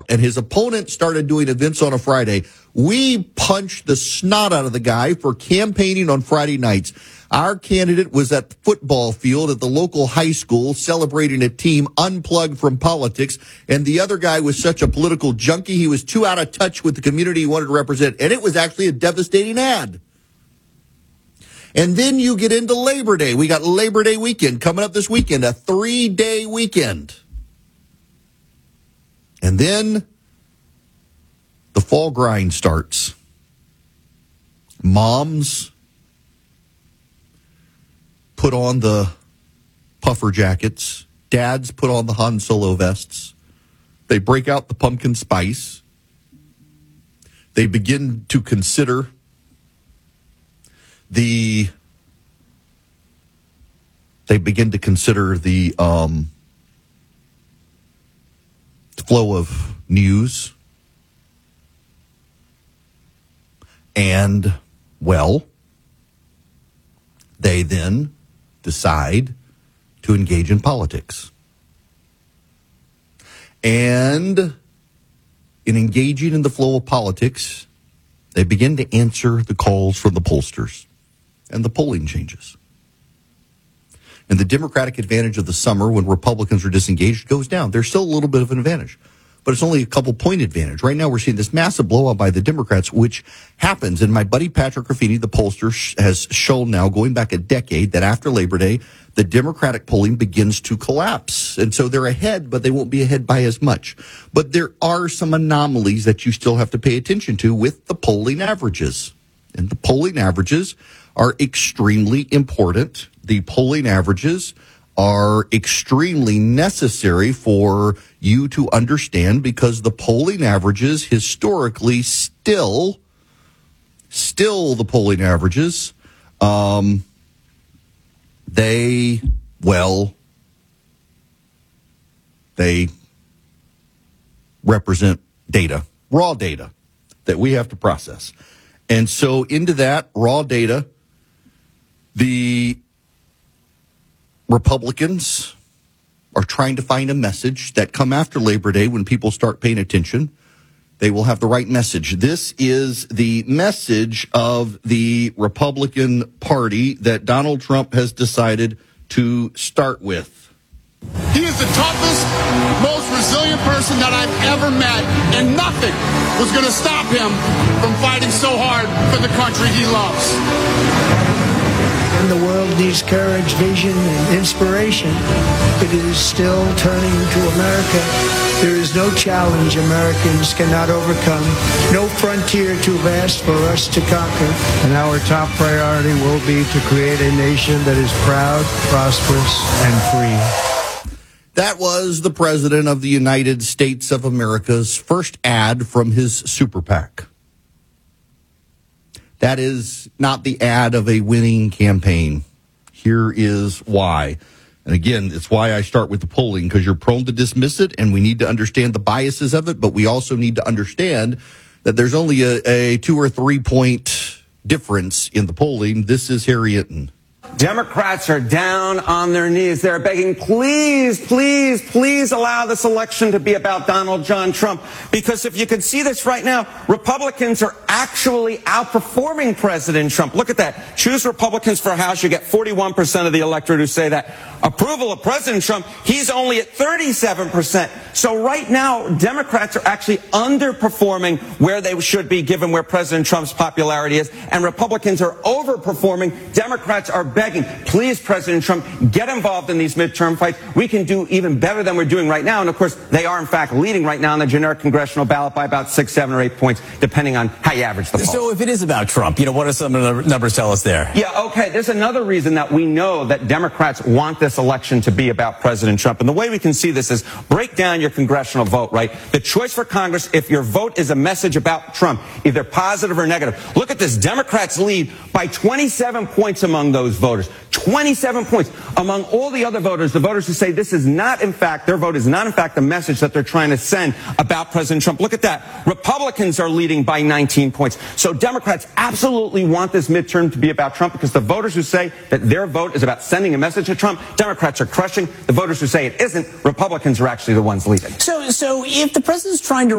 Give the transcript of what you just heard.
and his opponent started doing events on a Friday, we punched the snot out of the guy for campaigning on Friday nights. Our candidate was at the football field at the local high school celebrating a team unplugged from politics, and the other guy was such a political junkie, he was too out of touch with the community he wanted to represent, and it was actually a devastating ad. And then you get into Labor Day. We got Labor Day weekend coming up this weekend, a 3-day weekend. And then the fall grind starts. Moms put on the puffer jackets. Dads put on the Han Solo vests. They break out the pumpkin spice. They begin to consider the flow of news. And, well, they then decide to engage in politics. And in engaging in the flow of politics, they begin to answer the calls from the pollsters. And the polling changes. And the Democratic advantage of the summer when Republicans are disengaged goes down. There's still a little bit of an advantage, but it's only a couple point advantage. Right now we're seeing this massive blowout by the Democrats, which happens. And my buddy Patrick Ruffini, the pollster, has shown now going back a decade that after Labor Day, the Democratic polling begins to collapse. And so they're ahead, but they won't be ahead by as much. But there are some anomalies that you still have to pay attention to with the polling averages. And the polling averages are extremely important. The polling averages are extremely necessary for you to understand because the polling averages historically still the polling averages, they represent data, raw data that we have to process. And so into that raw data, the Republicans are trying to find a message that come after Labor Day when people start paying attention. They will have the right message. This is the message of the Republican Party that Donald Trump has decided to start with. He is the toughest, most resilient person that I've ever met, and nothing was going to stop him from fighting so hard for the country he loves. And the world needs courage, vision, and inspiration. It is still turning to America. There is no challenge Americans cannot overcome, no frontier too vast for us to conquer. And our top priority will be to create a nation that is proud, prosperous, and free. That was the President of the United States of America's first ad from his super PAC. That is not the ad of a winning campaign. Here is why. And again, it's why I start with the polling, because you're prone to dismiss it, and we need to understand the biases of it, but we also need to understand that there's only a 2 or 3 point difference in the polling. This is Harry Hinton. Democrats are down on their knees. They're begging, please, please, please allow this election to be about Donald John Trump. Because if you can see this right now, Republicans are actually outperforming President Trump. Look at that. Choose Republicans for House. You get 41% of the electorate who say that. Approval of President Trump, he's only at 37%. So right now, Democrats are actually underperforming where they should be given where President Trump's popularity is. And Republicans are overperforming. Democrats are begging, please, President Trump, get involved in these midterm fights. We can do even better than we're doing right now. And, of course, they are, in fact, leading right now on the generic congressional ballot by about 6, 7, or 8 points, depending on how you average the polls. So if it is about Trump, what do some of the numbers tell us there? Yeah, okay. There's another reason that we know that Democrats want this election to be about President Trump. And the way we can see this is break down your congressional vote, right? The choice for Congress, if your vote is a message about Trump, either positive or negative. Look at this. Democrats lead by 27 points among those voters. 27 points among all the other voters, the voters who say this is not, in fact, their vote is not, in fact, the message that they're trying to send about President Trump. Look at that. Republicans are leading by 19 points. So Democrats absolutely want this midterm to be about Trump because the voters who say that their vote is about sending a message to Trump, Democrats are crushing. The voters who say it isn't, Republicans are actually the ones leading. So if the president's trying to